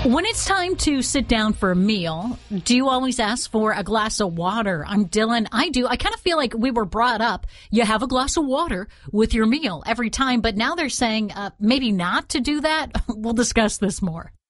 When it's time to sit down for a meal, do you always ask for a glass of water? I'm Dylan. I do. I kind of feel like we were brought up, you have a glass of water with your meal every time, but now they're saying maybe not to do that. We'll discuss this more.